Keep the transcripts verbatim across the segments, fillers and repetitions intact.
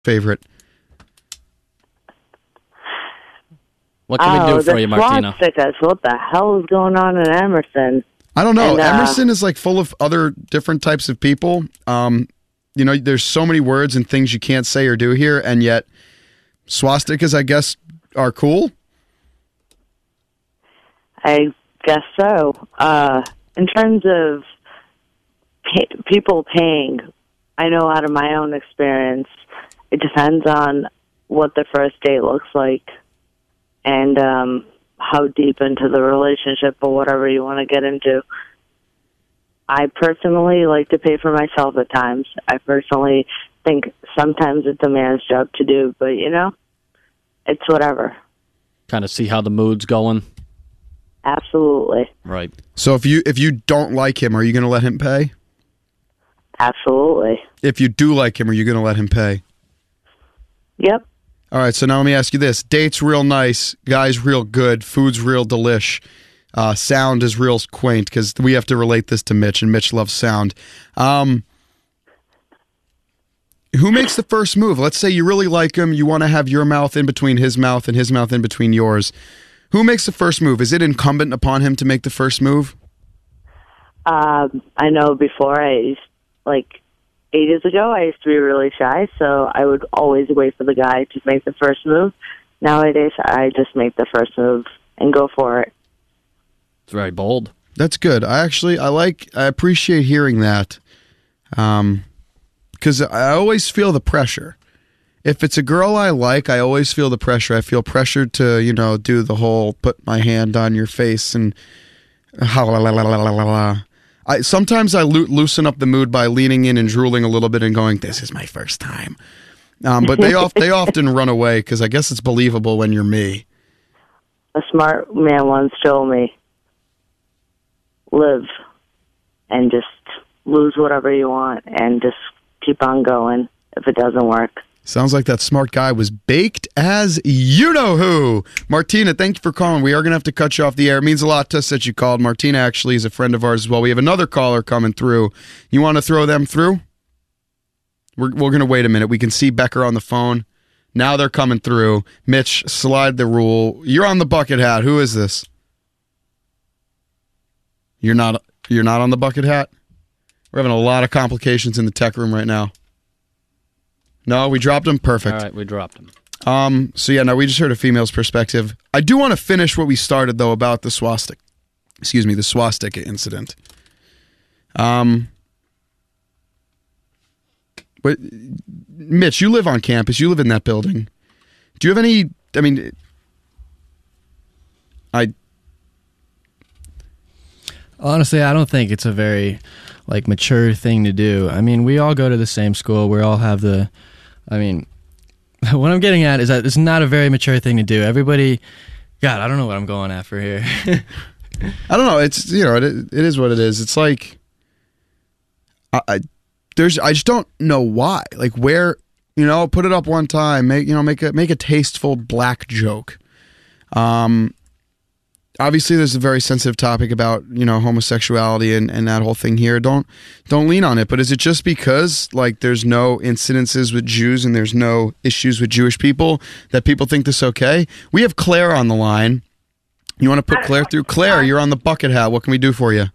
favorite? What can oh, we do for you, Martina? Swastikas. What the hell is going on in Emerson? I don't know. And, uh, Emerson is like full of other different types of people. Um, you know, there's so many words and things you can't say or do here, and yet swastikas, I guess, are cool. I guess so. Uh, in terms of pay, people paying, I know out of my own experience, it depends on what the first date looks like and um, how deep into the relationship or whatever you want to get into. I personally like to pay for myself at times. I personally think sometimes it's a man's job to do, but, you know, it's whatever. Kind of see how the mood's going. Absolutely. Right. So if you if you don't like him, are you going to let him pay? Absolutely. If you do like him, are you going to let him pay? Yep. All right, so now let me ask you this. Date's real nice, guy's real good, food's real delish, uh, sound is real quaint, because we have to relate this to Mitch, and Mitch loves sound. Um, who makes the first move? Let's say you really like him, you want to have your mouth in between his mouth and his mouth in between yours. Who makes the first move? Is it incumbent upon him to make the first move? Um, I know before, I used, like, eight years ago, I used to be really shy, so I would always wait for the guy to make the first move. Nowadays, I just make the first move and go for it. It's very bold. That's good. I actually, I like, I appreciate hearing that. Um, because I always feel the pressure. If it's a girl I like, I always feel the pressure. I feel pressured to, you know, do the whole put my hand on your face and ha la la la la la la. I, sometimes I lo- loosen up the mood by leaning in and drooling a little bit and going, this is my first time. Um, but they, of, they often run away because I guess it's believable when you're me. A smart man once told me, live and just lose whatever you want and just keep on going if it doesn't work. Sounds like that smart guy was baked as you-know-who. Martina, thank you for calling. We are going to have to cut you off the air. It means a lot to us that you called. Martina actually is a friend of ours as well. We have another caller coming through. You want to throw them through? We're, we're going to wait a minute. We can see Becker on the phone. Now they're coming through. Mitch, slide the rule. You're on the bucket hat. Who is this? You're not, you're not on the bucket hat? We're having a lot of complications in the tech room right now. No, we dropped him. Perfect. All right, we dropped him. Um. So yeah, no, we just heard a female's perspective. I do want to finish what we started though about the swastika. Excuse me, the swastika incident. Um. But Mitch, you live on campus. You live in that building. Do you have any? I mean, I. Honestly, I don't think it's a very like mature thing to do. I mean, we all go to the same school. We all have the. I mean, what I'm getting at is that it's not a very mature thing to do. Everybody, God, I don't know what I'm going at for here. I don't know. It's, you know, it, it is what it is. It's like, I, I there's I just don't know why. Like where, you know, put it up one time. Make you know make a make a tasteful black joke. Um. Obviously, there's a very sensitive topic about, you know, homosexuality and, and that whole thing here. Don't don't lean on it. But is it just because, like, there's no incidences with Jews and there's no issues with Jewish people that people think this okay? We have Claire on the line. You want to put Claire through? Claire, you're on the bucket hat. What can we do for you?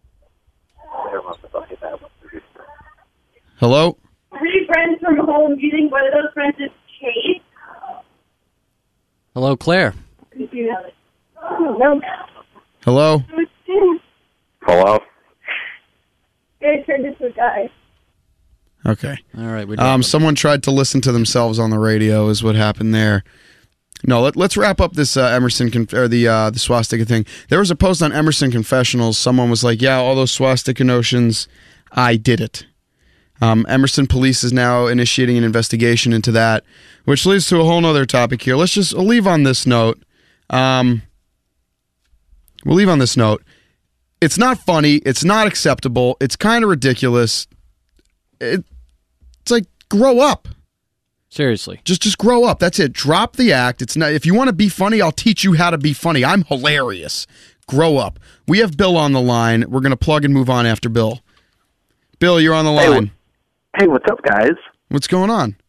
Hello? Three friends from home. Do you think one of those friends is Chase? Hello, Claire. No. Hello? Hello? I turned into a guy. Okay. All right. We um, someone tried to listen to themselves on the radio is what happened there. No, let, let's wrap up this uh, Emerson conf- or the uh, the swastika thing. There was a post on Emerson Confessionals. Someone was like, yeah, all those swastika notions, I did it. Um, Emerson Police is now initiating an investigation into that, which leads to a whole other topic here. Let's just I'll leave on this note. Um, we'll leave on this note. It's not funny. It's not acceptable. It's kind of ridiculous. It, it's like, grow up. Seriously. Just just grow up. That's it. Drop the act. It's not. If you want to be funny, I'll teach you how to be funny. I'm hilarious. Grow up. We have Bill on the line. We're going to plug and move on after Bill. Bill, you're on the line. Hey, hey, what's up, guys? What's going on?